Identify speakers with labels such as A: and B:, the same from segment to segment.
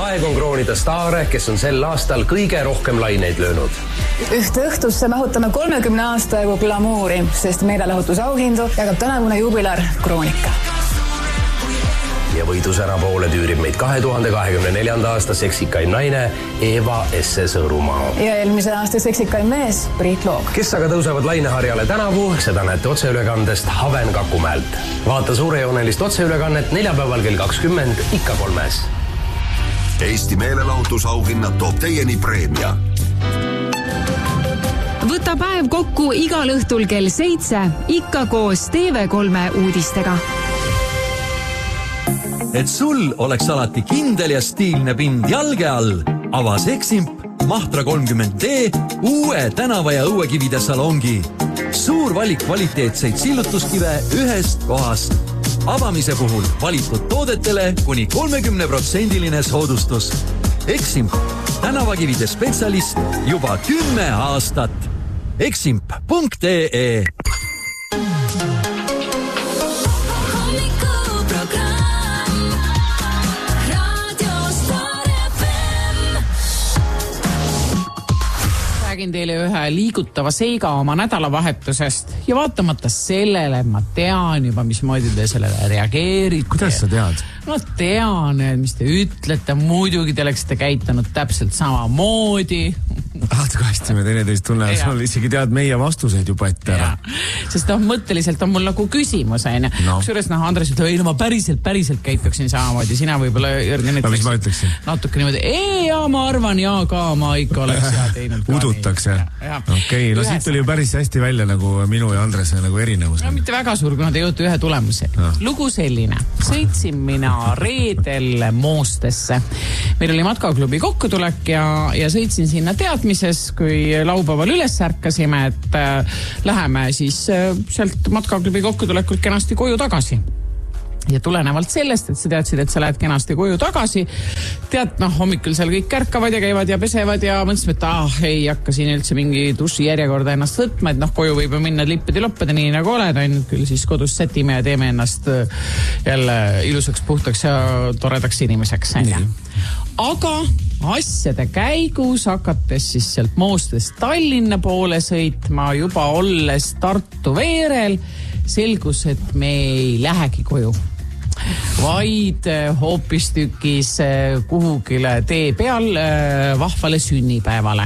A: Aeg on kroonida staare, kes on sel aastal kõige rohkem laineid löönud.
B: Ühte õhtusse mahutame 30 aasta jagu glamuuri, sest meelelahutusauhindu jagab tänavune jubilar Kroonika.
A: Ja võidusära poole tüürib meid 2024. aasta seksikaim naine Eva Esse Sõõrumaa.
B: Ja eelmise aasta seksikaim mees Priit Loog.
A: Kes aga tõusevad laineharjale tänavu, seda näete otseülekandest Haven Kakumäelt. Vaata suurejoonelist otseülekannet neljapäeval kell 20 ikka 3.
C: Eesti meelelahutusauhinnad toob teieni Preemia.
D: Võta päev kokku igal õhtul kell 7, ikka koos TV3 uudistega.
E: Et sul oleks alati kindel ja stiilne pind jalge all, avas Eximp Mahtra 30D uue tänava- ja õuekivide salongi. Suur valik kvaliteetseid sillutuskive ühest kohast. Avamise puhul valitud toodetele kuni 30% soodustus. Eximp, tänavakivide spetsialist juba 10 aastat. Eximp.ee
F: Räägin teile ühe liigutava seiga oma nädalavahetusest ja vaatamata sellele ma tean juba, mismoodi te sellele reageerite.
G: Kuidas sa tead?
F: No tean, mis te ütlete, muidugi te oleksite käitunud täpselt samamoodi.
G: Kahesti me teineteist tunneme, sul isegi tead meie vastuseid juba ette ära.
F: Sest mõtteliselt on mul nagu küsimus, kusjuures Andres ütleb, ei, no ma päriselt käituksin samamoodi, sina võib-olla Jürgen
G: ütleks. No mis ma ütleksin?
F: Natuke niimoodi, ma arvan ka, ma ikka oleks teinud ka.
G: Udutakse. Okei, no siit tuli ju päris hästi välja nagu minu ja Andrese nagu erinevus.
F: No mitte väga suur, kuna te jõutu ühe tulemuse. Lugu selline. Sõitsin mina reedel Moostesse. Meil oli matkaklubi kokkutulek ja sõitsin sinna teadmises, kui laupäeval üles ärkasime, et läheme siis sealt matkaklubi kokkutulekult kenasti koju tagasi. Ja tulenevalt sellest, et sa teadsid, et sa lähed kenasti koju tagasi, tead, hommikul seal kõik kärkavad ja käivad ja pesevad ja mõtlesime, et ei hakka siin üldse mingi duši järjekorda ennast võtma, et koju võib minna lippede-loppede nii nagu oled, ainult küll siis kodus sätime ja teeme ennast jälle ilusaks, puhtaks ja toredaks inimeseks. Aga asjade käigus hakates siis sealt Moostest Tallinna poole sõitma, juba olles Tartu veerel, selgus, et me ei lähegi koju, vaid hoopistükis kuhugile tee peal vahvale sünnipäevale.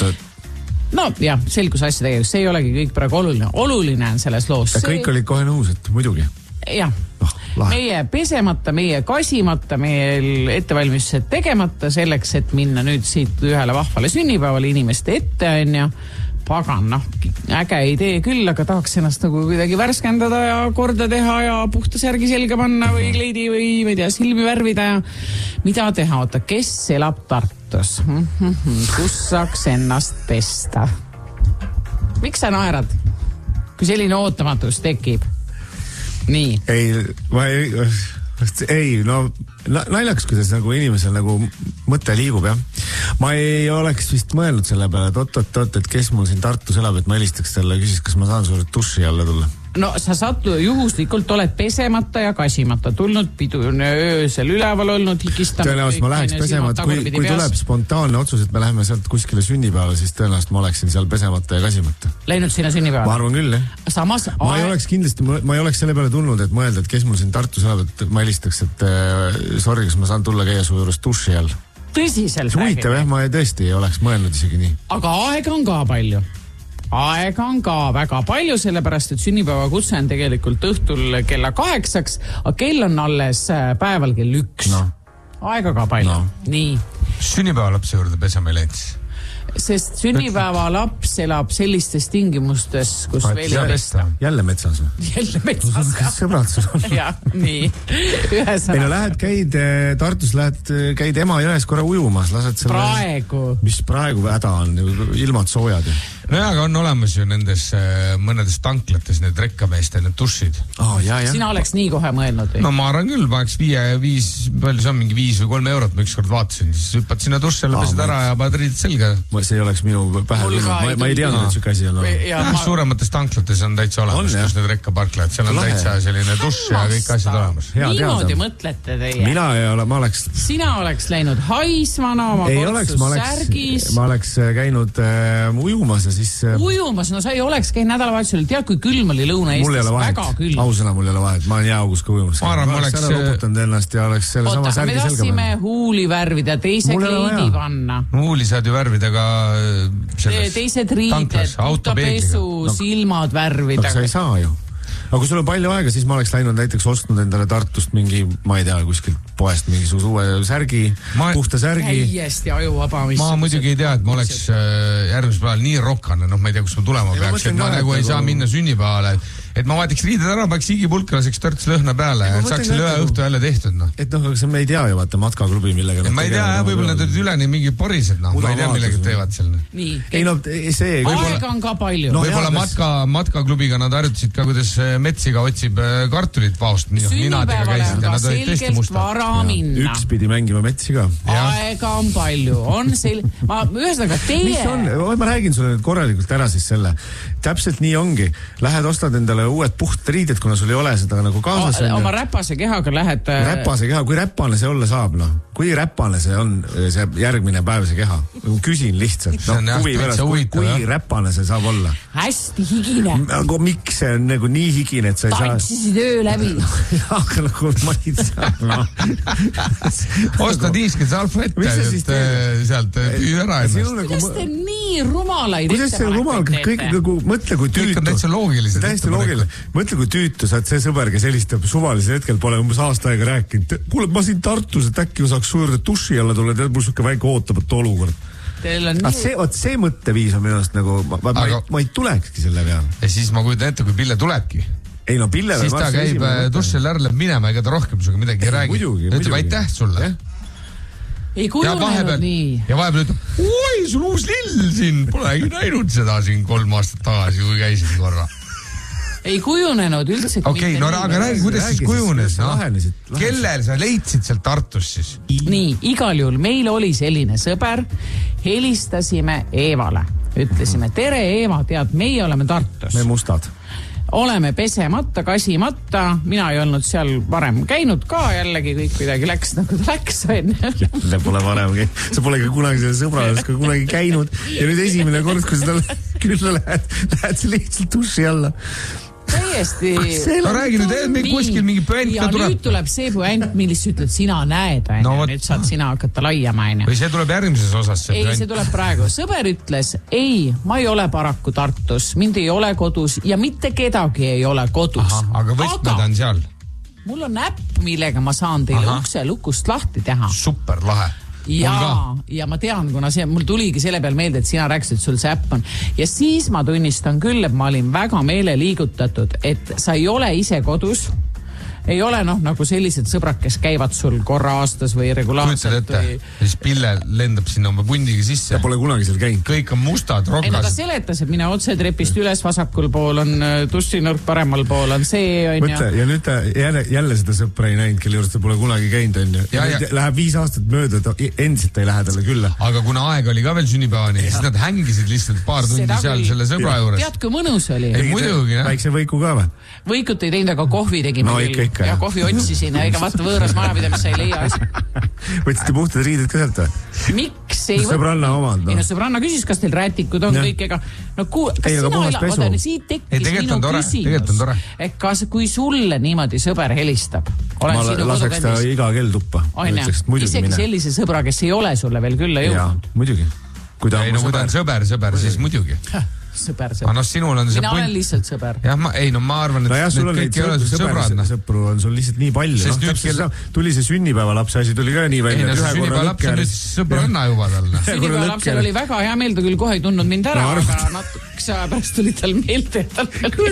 F: No jah, selgus asjade käigus, see ei olegi kõik praegu oluline. Oluline on selles loos.
G: Ja kõik olid kohe nõus, et muidugi.
F: Jah. Meie pesemata, meie kasimata, meil ettevalmistused tegemata selleks, et minna nüüd siit ühele vahvale sünnipäevale inimeste ette on ja pagan, äge idee küll, aga tahaks ennast nagu kuidagi värskendada ja korda teha ja puhta särgi selga panna või kleidi või ma ei tea, silmi värvida ja mida teha, oota, kes elab Tartus? Kus saaks ennast pesta? Miks sa naerad, kui selline ootamatus tekib? Nii. Ei, naljaks, kuidas nagu inimesel nagu mõte liigub, jah. Ma ei oleks vist mõelnud selle peale, et kes mul siin Tartus elab, et ma helistaks talle ja küsis, kas ma saan sulle duši alla tulla. No sa juhuslikult oled pesemata ja kasimata, tulnud pidune öösel üleval olnud, hikistanud. Tõenäoliselt ma läheks pesemata, kui tuleb spontaanne otsus, et me läheme sealt kuskile sünnipäevale, siis tõenäoliselt ma oleksin seal pesemata ja kasimata. Läinud sinna sünnipäevale? Ma arvan küll, jah. Samas... Ma ei oleks kindlasti, ma ei oleks selle peale tulnud, et mõelda, et kes mul siin Tartus elab, et ma helistaks, et sorry, kas ma saan tulla käia su juures duši all. Tõsiselt räägid? Huvitav, jah, ma tõesti ei oleks mõelnud isegi nii. Aga aega on ka palju. Aega on ka väga palju, sellepärast, et sünnipäeva kutse on tegelikult õhtul kella 8, aga kell on alles päeval kell 1. No. Aega ka palju. No. Nii. Sünnipäeva lapse juurde pesame lents. Sest sünnipäeva laps elab sellistes tingimustes, kus veel ei pesta. Jälle metsas või? Jälle metsas. Kas sõbrad sul on? Jah, nii. Ühesõnaga. Lähed, Tartus käid Emajões korra ujumas, lased selle... Praegu. Mis praegu häda on, ilmad soojad.
H: No aga on olemas ju nendes mõnedes tanklates need rekkameeste, need dušid.
I: Sina oleks nii kohe mõelnud või?
H: No ma arvan küll, ma oleks 5, palju see on, mingi 5 või 3 eurot, ma ükskord vaatasin, siis hüppad sinna duši alla, pesed ära ja paned riided selga.
F: See ei oleks minu pähe tulnud, ma ei teadnud, et siuke asi on.
H: Suuremates tanklates on täitsa olemas, kus need rekkaparklad, seal on täitsa selline duš ja kõik asjad olemas.
I: Niimoodi mõtlete teie?
F: Mina ei ole, ma oleks...
I: Sina oleks läinud haismana oma kortsussärgis.
F: Ma oleks käinud ujumas ja siis...
I: Ujumas, no sa ei oleks käinud nädalavahetusel, tead kui külm oli Lõuna-Eestis, väga külm.
F: Ausõna, mul ei ole vahet, ma olen jääaugus ka ujumas.
H: Ma arvan, ma oleks...
F: loputanud ennast ja oleks selle sama särgi selga.
I: Me tahtsime huuli värvida, teise kleidi panna.
H: Huuli saad ju värvida ka selles
I: teised riided, puhtapesu, silmad värvida.
F: Aga sa ei saa ju. Aga kui sul on palju aega, siis ma oleks läinud näiteks ostnud endale Tartust mingi, ma ei tea, kuskilt poest mingisuguse uue särgi, puhta särgi.
I: Täiesti ajuvaba.
H: Ma muidugi ei tea, et ma oleks järgmisel päeval nii rokkane, ma ei tea, kus ma tulema peaks, et ma nagu ei saa minna sünnipäevale, et ma vaatiks riided ära, paneks higipulka, laseks törts lõhna peale ja saaks selle ühe õhtu jälle tehtud.
F: Et noh, aga me ei tea ju, vaata, matkaklubi, millega...
H: Ma ei tea, võib-olla nad olid üleni mingi porised, ma ei tea, millega teevad seal.
I: Aega on ka palju.
H: Võib-olla matkaklubiga nad harjutasid ka, kuidas metsiga otsib kartulit paust.
I: Sünnipäevale on ka selgelt vara minna.
F: Üks pidi mängima metsi ka.
I: Aega on palju. Ühesõnaga teie...
F: Ma räägin sulle nüüd korralikult ära siis selle. Täpselt nii ongi. Lähed, ostad endale uued puht riided, kuna sul ei ole seda nagu kaasas.
I: Oma räpase kehaga lähed...
F: Räpase keha, kui räpane see olla saab, noh. Kui räpane see on see järgmine päev see keha? Küsin lihtsalt. Kui räpane see saab olla?
I: Hästi higine.
F: Aga miks see on nagu nii higine, et sa ei saa...
I: Tantsisid öö läbi.
F: Aga nagu ma ei saa.
H: Osta diiskid salvette, sealt püü ära ennast.
I: Kuidas te nii rumalaid
F: kuidas see rumal, kõik nagu mõtle kui tüütu.
H: Kõik on täitsa loogilised.
F: Täiesti loogiline. Mõtle kui tüütu, sa oled see sõber, kes helistab suvalisel hetkel, pole umbes aasta aega rääkinud. Kuule, ma siin Tartus, et äkki saaks suurde duši alla tulla, tead mul suke väike ootamatu olukord. See mõtteviis on minu arust nagu, ma ei tulekski selle peale.
H: Ja siis ma kujutan ette, kui Pille tulebki.
F: Ei no Pille...
H: Siis ta käib dušil ära, läheb minema, ega ta rohkem suga midagi ei räägi. Ütleb aitäh sulle.
I: Ei kujunenud nii.
H: Ja vahepeal ütleb, oi, sul uus lill siin, polegi näinud seda siin 3 aastat tagasi, kui käisid korra.
I: Ei kujunenud üldse.
H: Okei, no aga räägi, kuidas siis kujunes? Kellel sa leidsid sealt Tartus siis?
I: Nii, igal juhul meil oli selline sõber, helistasime Eevale. Ütlesime, tere Eeva, tead, meie oleme Tartus.
F: Me mustad.
I: Oleme pesemata, kasimata, mina ei olnud seal varem käinud ka, jällegi kõik kuidagi läks nagu ta läks.
F: Jälle pole varem käinud, sa pole ka kunagi selle sõbrales ka kunagi käinud ja nüüd esimene kord, kui sa külla lähed sa lihtsalt duši alla.
I: Täiesti.
H: No räägi nüüd, kuskil mingi püent ka tuleb.
I: Ja nüüd tuleb see püent, millist ütled, sina näed, nüüd saad sina hakata laiama.
H: Või see tuleb järgmises osas?
I: Ei, see tuleb praegu. Sõber ütles, ei, ma ei ole paraku Tartus, mind ei ole kodus ja mitte kedagi ei ole kodus.
H: Aga võtmed on seal?
I: Mul on äpp, millega ma saan teile ukse lukust lahti teha.
H: Super lahe.
I: Ja ma tean, kuna mul tuligi selle peal meelde, et sina rääkisid, sul see äpp on. Ja siis ma tunnistan küll, et ma olin väga meele liigutatud, et sa ei ole ise kodus. Ei ole nagu sellised sõbrad, kes käivad sul korra aastas või regulaarselt.
H: Kujutad ette, siis Pille lendab sinna oma pundiga sisse.
F: Ja pole kunagi seal käinud.
H: Kõik on mustad, rokas.
I: Ei, ta seletas, et mine otse trepist üles, vasakul pool on dušinurk, paremal pool on see.
F: Mõtle, ja nüüd ta jälle seda sõpra ei näinud, kelle juures ta pole kunagi käinud. Läheb 5 aastat mööda, endiselt ei lähe talle külla.
H: Aga kuna aeg oli ka veel sünnipäevani, siis nad hängisid lihtsalt paar tundi seal selle sõbra juures.
I: Tead, kui mõnus oli?
F: Väikse võiku ka või?
I: Võikut ei teinud, aga kohvi tegime küll. Ja kohvi otsisin ja ega vaata võõras majapidamis sa ei leia.
F: Võtsite puhtad riided ka sealt või?
I: Miks ei
F: sõbranna omad?
I: Ei no sõbranna küsis, kas teil rätikud on kõik ega... No kas sina vaata, siit tekkis minu küsimus. Et kas kui sulle niimoodi sõber helistab?
F: Ma laseks ta iga kell tuppa.
I: Isegi sellise sõbra, kes ei ole sulle veel külla jõudnud.
F: Jaa, muidugi. Kui ta
H: on sõber, siis muidugi.
I: Sõber.
H: Sinul on see
I: mina olen lihtsalt sõber.
H: Jah, ma arvan, et
F: sul on kõik ei ole sõbrad. Sõpru on sul lihtsalt nii palju. Tuli see sünnipäevalapse asi, tuli ka nii välja.
H: Ei, see sünnipäevalaps on nüüd sõbranna juba tal.
I: Sünnipäevalapsel oli väga hea meel, ta küll kohe ei tundnud mind ära, aga natukese aja pärast tuli tal meelde.